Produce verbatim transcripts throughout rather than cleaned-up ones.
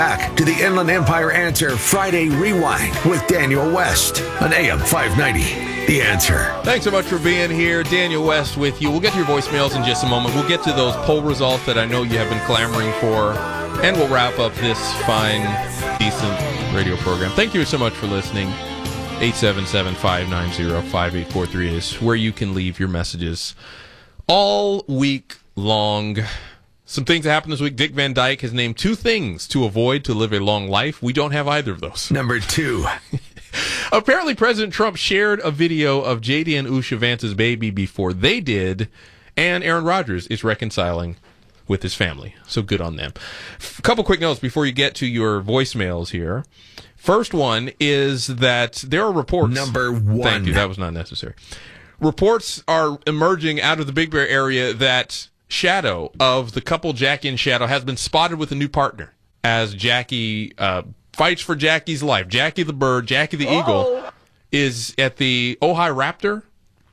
Back to the Inland Empire Answer Friday Rewind with Daniel West on A M five ninety. The Answer. Thanks so much for being here. Daniel West with you. We'll get to your voicemails in just a moment. We'll get to those poll results that I know you have been clamoring for. And we'll wrap up this fine, decent radio program. Thank you so much for listening. eight seven seven, five nine zero, five eight four three is where you can leave your messages all week long. Some things that happened this week. Dick Van Dyke has named two things to avoid to live a long life. We don't have either of those. Number two. Apparently, President Trump shared a video of J D and Usha Vance's baby before they did, and Aaron Rodgers is reconciling with his family. So good on them. A couple quick notes before you get to your voicemails here. First one is that there are reports. Number one. Thank you. That was not necessary. Reports are emerging out of the Big Bear area that Shadow of the couple Jackie and Shadow has been spotted with a new partner as Jackie uh, fights for Jackie's life. Jackie the bird, Jackie the eagle, oh. is at the Ojai Raptor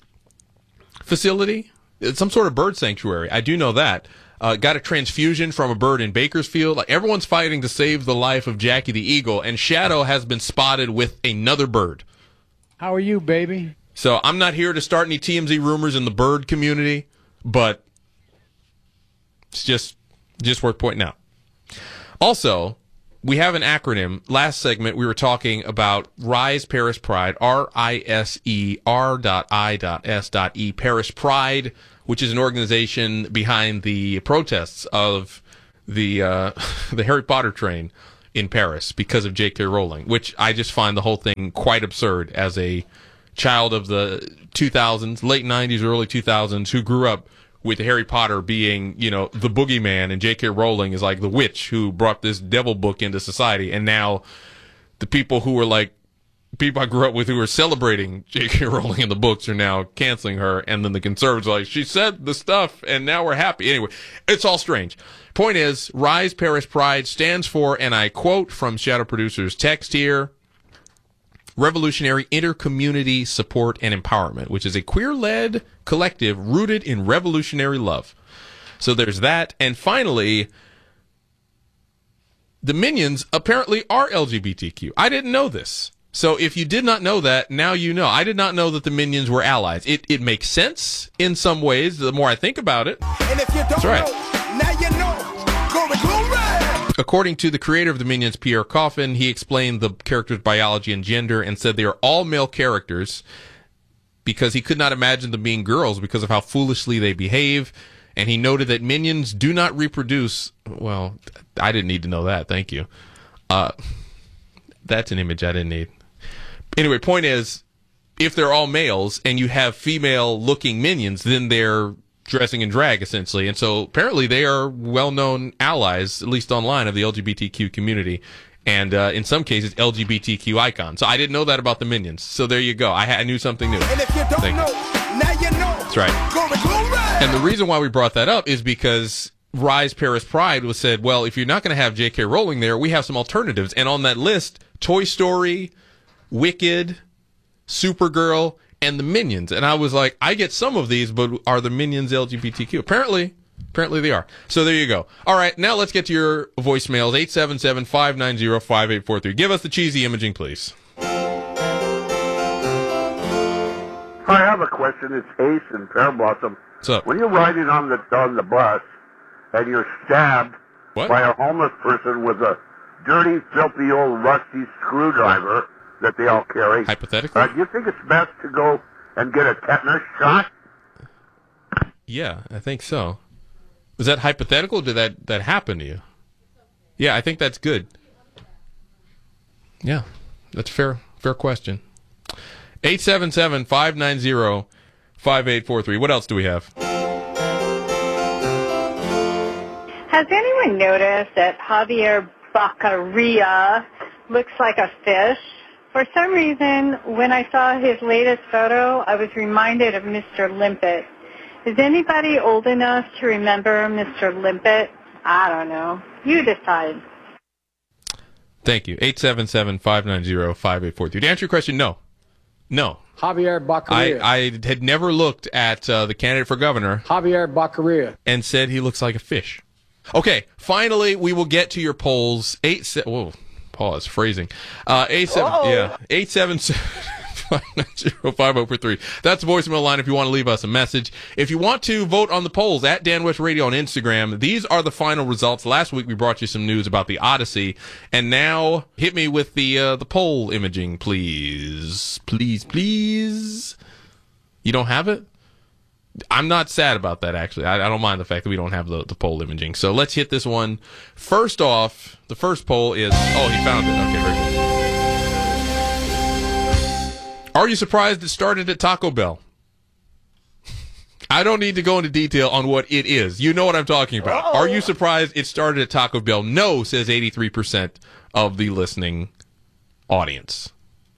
facility. It's some sort of bird sanctuary. I do know that. Uh, got a transfusion from a bird in Bakersfield. Like, everyone's fighting to save the life of Jackie the eagle, and Shadow has been spotted with another bird. How are you, baby? So I'm not here to start any T M Z rumors in the bird community, but it's just just worth pointing out. Also, we have an acronym. Last segment, we were talking about Rise Paris Pride, R I S E R I S E, Paris Pride, which is an organization behind the protests of the uh, the Harry Potter train in Paris because of J K Rowling, which I just find the whole thing quite absurd as a child of the two thousands, late nineties, early two thousands, who grew up with Harry Potter being, you know, the boogeyman, and J K Rowling is like the witch who brought this devil book into society. And now the people who were like, people I grew up with who were celebrating J K Rowling in the books are now canceling her. And then the conservatives are like, she said the stuff and now we're happy. Anyway, it's all strange. Point is, Rise Paris Pride stands for, and I quote from Shadow Producer's text here, Revolutionary Intercommunity Support and Empowerment, which is a queer-led collective rooted in revolutionary love. So there's that. And finally, the Minions apparently are L G B T Q. I didn't know this. So if you did not know that, now you know. I did not know that the Minions were allies. It it makes sense in some ways, the more I think about it. And if you don't That's right. know, now you know. Glory, glory! According to the creator of the Minions, Pierre Coffin, he explained the characters' biology and gender and said they are all male characters because he could not imagine them being girls because of how foolishly they behave. And he noted that Minions do not reproduce. Well, I didn't need to know that. Thank you. Uh, that's an image I didn't need. Anyway, point is, if they're all males and you have female-looking Minions, then they're dressing in drag, essentially. And so apparently they are well-known allies, at least online, of the L G B T Q community. And uh, in some cases, L G B T Q icons. So I didn't know that about the Minions. So there you go. I, ha- I knew something new. And if you don't Thank know, you. now you know. That's right. Glory, glory! And the reason why we brought that up is because Rise Paris Pride was said, well, if you're not going to have J K Rowling there, we have some alternatives. And on that list, Toy Story, Wicked, Supergirl, and the Minions. And I was like, I get some of these, but are the Minions L G B T Q? Apparently, apparently they are. So there you go. All right, now let's get to your voicemails. eight seven seven, five nine zero, five eight four three. Give us the cheesy imaging, please. I have a question. It's Ace in Pear Blossom. What's up? When you're riding on the on the bus and you're stabbed What? by a homeless person with a dirty, filthy old rusty screwdriver that they all carry, Hypothetically? uh, do you think it's best to go and get a tetanus shot? Yeah, I think so. Was that hypothetical? Or did that, that happen to you? Yeah, I think that's good. Yeah, that's a fair, fair question. eight seven seven, five nine zero, five eight four three. What else do we have? Has anyone noticed that Javier Baccaria looks like a fish? For some reason, when I saw his latest photo, I was reminded of Mister Limpet. Is anybody old enough to remember Mister Limpet? I don't know. You decide. Thank you. eight seven seven, five nine zero, five eight four three. To answer your question, no. No. Javier Baccaria. I, I had never looked at uh, the candidate for governor Javier Baccaria. and said he looks like a fish. Okay, finally, we will get to your polls. Eight se- Whoa, pause, phrasing. Uh, eight seven, Whoa. yeah, eight seven seven. five nine zero five zero four three. That's the voicemail line if you want to leave us a message. If you want to vote on the polls, at Dan West Radio on Instagram, these are the final results. Last week we brought you some news about the Odyssey, and now hit me with the uh, the poll imaging, please. Please, please. You don't have it? I'm not sad about that, actually. I, I don't mind the fact that we don't have the, the poll imaging. So let's hit this one. First off, the first poll is... Oh, he found it. Okay, very good. Are you surprised it started at Taco Bell? I don't need to go into detail on what it is. You know what I'm talking about. Oh. Are you surprised it started at Taco Bell? No, says eighty-three percent of the listening audience.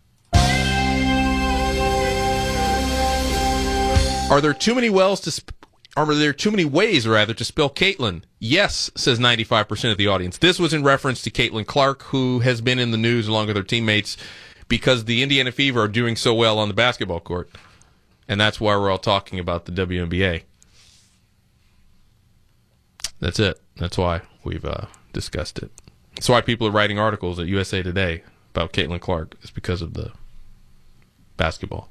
Are there too many wells to sp- are there too many ways rather to spell Caitlin? Yes, says ninety-five percent of the audience. This was in reference to Caitlin Clark, who has been in the news along with her teammates because the Indiana Fever are doing so well on the basketball court. And that's why we're all talking about the W N B A. That's it. That's why we've uh, discussed it. That's why people are writing articles at U S A Today about Caitlin Clark. It's because of the basketball.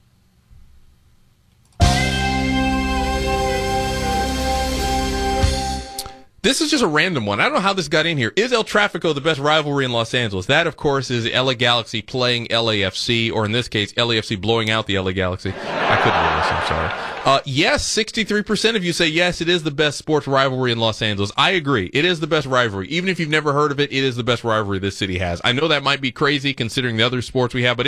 This is just a random one. I don't know how this got in here. Is El Tráfico the best rivalry in Los Angeles? That, of course, is L A Galaxy playing L A F C, or in this case, L A F C blowing out the L A Galaxy. I couldn't read this, I'm sorry. Uh, yes, sixty-three percent of you say yes, it is the best sports rivalry in Los Angeles. I agree. It is the best rivalry. Even if you've never heard of it, it is the best rivalry this city has. I know that might be crazy considering the other sports we have, but